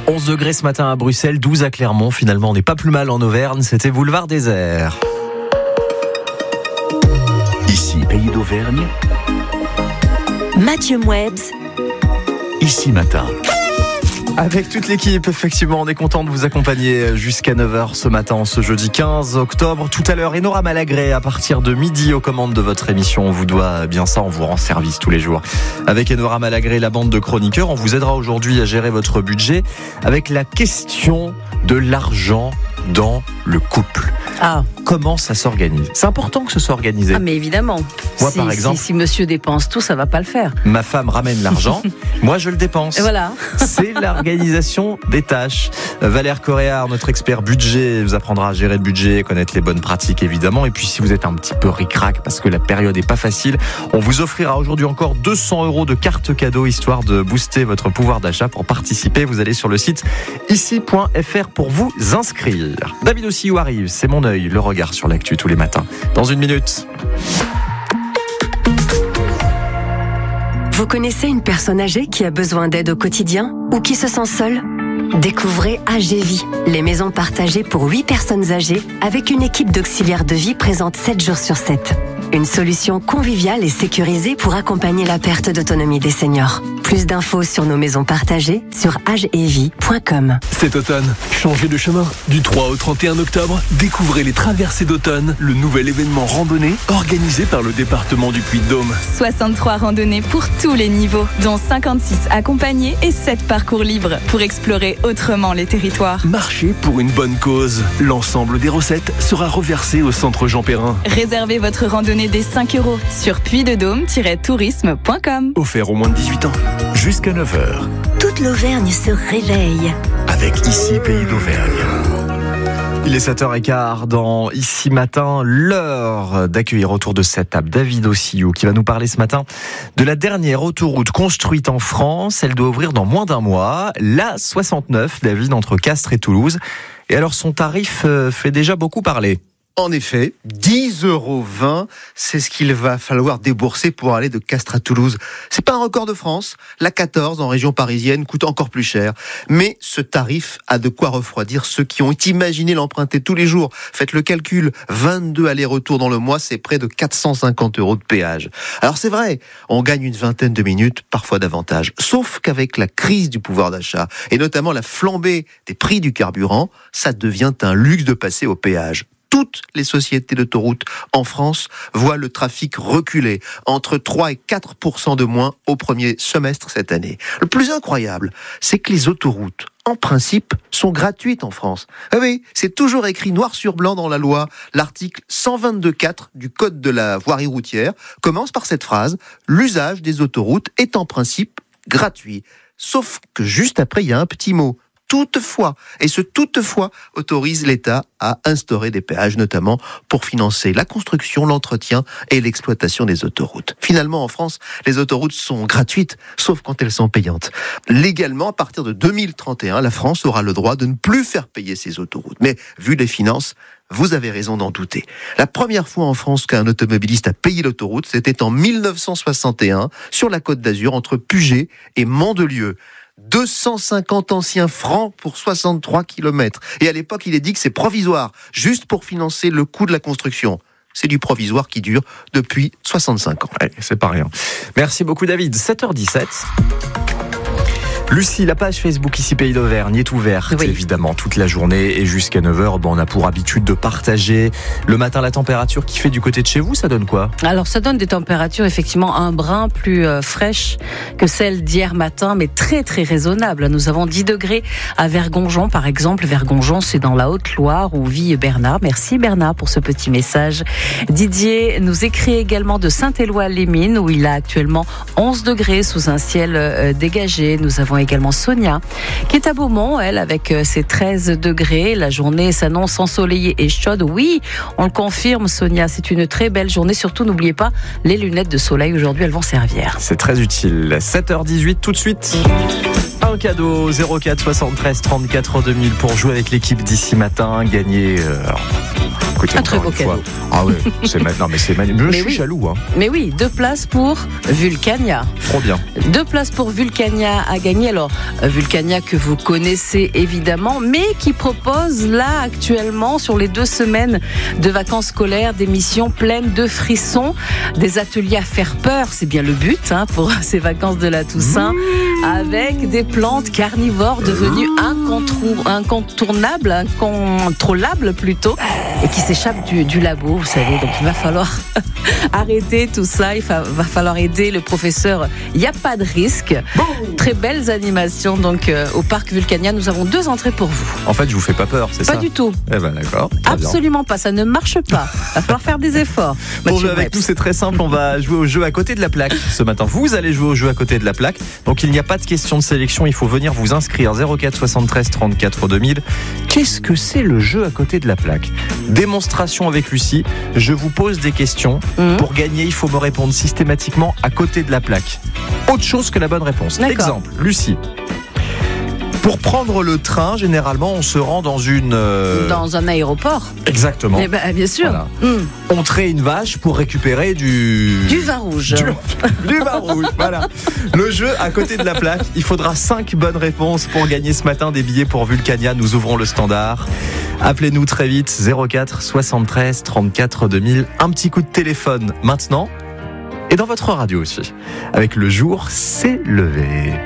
11 degrés ce matin à Bruxelles, 12 à Clermont. Finalement, on n'est pas plus mal en Auvergne. C'était boulevard désert. Ici, Pays d'Auvergne. Mathieu Mouebs. Ici matin. Avec toute l'équipe, effectivement, on est content de vous accompagner jusqu'à 9h ce matin, ce jeudi 15 octobre. Tout à l'heure, Enora Malagré, à partir de midi, aux commandes de votre émission. On vous doit bien ça, on vous rend service tous les jours. Avec Enora Malagré, la bande de chroniqueurs, on vous aidera aujourd'hui à gérer votre budget avec la question de l'argent dans le couple. Comment ça s'organise ? C'est important que ce soit organisé. Mais évidemment. Moi, par exemple, si monsieur dépense tout, ça va pas le faire. Ma femme ramène l'argent, moi je le dépense. Et voilà. C'est l'organisation des tâches. Valère Coréard, notre expert budget, vous apprendra à gérer le budget, connaître les bonnes pratiques évidemment. Et puis si vous êtes un petit peu ric-rac parce que la période est pas facile, on vous offrira aujourd'hui encore 200 € de carte cadeau histoire de booster votre pouvoir d'achat. Pour participer, vous allez sur le site ici.fr pour vous inscrire. David Ossillou arrive, c'est mon œil, le regard sur l'actu tous les matins. Dans une minute. Vous connaissez une personne âgée qui a besoin d'aide au quotidien ou qui se sent seule ? Découvrez AGVie, les maisons partagées pour 8 personnes âgées avec une équipe d'auxiliaires de vie présente 7 jours sur 7. Une solution conviviale et sécurisée pour accompagner la perte d'autonomie des seniors. Plus d'infos sur nos maisons partagées sur agevie.com. Cet automne, changez de chemin. Du 3 au 31 octobre, découvrez les traversées d'automne, le nouvel événement randonnée organisé par le département du Puy-de-Dôme. 63 randonnées pour tous les niveaux, dont 56 accompagnés et 7 parcours libres pour explorer autrement les territoires. Marchez pour une bonne cause. L'ensemble des recettes sera reversé au centre Jean Perrin. Réservez votre randonnée dès 5 € sur puydedôme-tourisme.com. Offert aux moins de 18 ans. Jusqu'à 9h. Toute l'Auvergne se réveille. Avec Ici, Pays d'Auvergne. Il est 7h15 dans Ici Matin, l'heure d'accueillir autour de cette table David Ossillou qui va nous parler ce matin de la dernière autoroute construite en France. Elle doit ouvrir dans moins d'un mois, la 69, David, entre Castres et Toulouse. Et alors son tarif fait déjà beaucoup parler. En effet, 10,20 €, c'est ce qu'il va falloir débourser pour aller de Castres à Toulouse. C'est pas un record de France. La 14 en région parisienne coûte encore plus cher. Mais ce tarif a de quoi refroidir ceux qui ont imaginé l'emprunter tous les jours. Faites le calcul, 22 allers-retours dans le mois, c'est près de 450 € de péage. Alors c'est vrai, on gagne une vingtaine de minutes, parfois davantage. Sauf qu'avec la crise du pouvoir d'achat, et notamment la flambée des prix du carburant, ça devient un luxe de passer au péage. Toutes les sociétés d'autoroutes en France voient le trafic reculer, entre 3 et 4% de moins au premier semestre cette année. Le plus incroyable, c'est que les autoroutes, en principe, sont gratuites en France. Ah oui, c'est toujours écrit noir sur blanc dans la loi. L'article 122.4 du Code de la voirie routière commence par cette phrase « L'usage des autoroutes est en principe gratuit ». Sauf que juste après, il y a un petit mot. Toutefois, et ce toutefois autorise l'État à instaurer des péages, notamment pour financer la construction, l'entretien et l'exploitation des autoroutes. Finalement, en France, les autoroutes sont gratuites, sauf quand elles sont payantes. Légalement, à partir de 2031, la France aura le droit de ne plus faire payer ses autoroutes. Mais, vu les finances, vous avez raison d'en douter. La première fois en France qu'un automobiliste a payé l'autoroute, c'était en 1961, sur la Côte d'Azur, entre Puget et Mandelieu. 250 anciens francs pour 63 km. Et à l'époque, il est dit que c'est provisoire, juste pour financer le coût de la construction. C'est du provisoire qui dure depuis 65 ans. Ouais, c'est pas rien. Merci beaucoup David. 7h17. Lucie, la page Facebook Ici Pays d'Auvergne est ouverte, évidemment, toute la journée et jusqu'à 9h. Bon, on a pour habitude de partager le matin la température qui fait du côté de chez vous. Ça donne quoi ? Alors, ça donne des températures effectivement un brin plus fraîches que celles d'hier matin, mais très très raisonnables. Nous avons 10 degrés à Vergonjon, par exemple. Vergonjon, c'est dans la Haute-Loire où vit Bernard. Merci Bernard pour ce petit message. Didier nous écrit également de Saint-Éloi-les-Mines où il a actuellement 11 degrés sous un ciel dégagé. Nous avons également Sonia qui est à Beaumont, elle, avec ses 13 degrés. La journée s'annonce ensoleillée et chaude. Oui, on le confirme, Sonia, c'est une très belle journée. Surtout, n'oubliez pas, les lunettes de soleil aujourd'hui, elles vont servir. C'est très utile. 7h18 tout de suite. plein cadeau. 04 73 34 2000 pour jouer avec l'équipe d'ici matin. Gagner. Écoutez, Un très beau une fois. cadeau. Ah ouais, c'est maintenant, mais c'est magnifique. Je suis jaloux. Hein. Mais oui, 2 places pour Vulcania. Trop bien. 2 places pour Vulcania à gagner. Alors, Vulcania que vous connaissez évidemment, mais qui propose là actuellement sur les 2 semaines de vacances scolaires des missions pleines de frissons, des ateliers à faire peur, c'est bien le but pour ces vacances de la Toussaint, avec des plantes carnivores devenues incontournables, incontrôlables plutôt, et qui s'échappent du labo, vous savez. Donc il va falloir arrêter tout ça, il va falloir aider le professeur. Il n'y a pas de risque. Très belles animations donc au parc Vulcania. Nous avons 2 entrées pour vous. En fait, je vous fais pas peur, c'est ça? Pas du tout. Eh ben d'accord. Très bien. Absolument pas, ça ne marche pas. Il va falloir faire des efforts. Pour jouer Mathieu avec Breps. nous, c'est très simple. On va jouer au jeu à côté de la plaque ce matin. Vous allez jouer au jeu à côté de la plaque. Donc il n'y a pas de question de sélection. Il faut venir vous inscrire. 04 73 34 2000. Qu'est-ce que c'est le jeu à côté de la plaque? Démonstration avec Lucie. Je vous pose des questions. Pour gagner, il faut me répondre systématiquement à côté de la plaque. Autre chose que la bonne réponse. D'accord. Exemple, Lucie. Pour prendre le train, généralement, on se rend dans une... Dans un aéroport. Exactement. Eh ben, bien sûr. Voilà. On trait une vache pour récupérer du vin rouge. Du vin rouge, voilà. Le jeu à côté de la plaque. Il faudra 5 bonnes réponses pour gagner ce matin des billets pour Vulcania. Nous ouvrons le standard. Appelez-nous très vite, 04 73 34 2000. Un petit coup de téléphone maintenant. Et dans votre radio aussi. Avec le jour s'est levé.